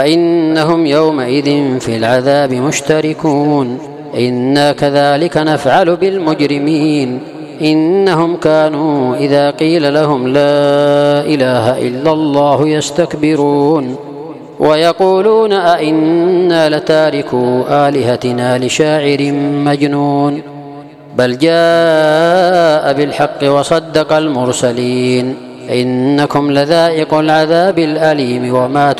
إنهم يومئذ في العذاب مشتركون إنا كذلك نفعل بالمجرمين إنهم كانوا إذا قيل لهم لا إله إلا الله يستكبرون ويقولون أئنا لتاركو آلهتنا لشاعر مجنون بل جاء بالحق وصدق المرسلين إنكم لذائق العذاب الأليم وما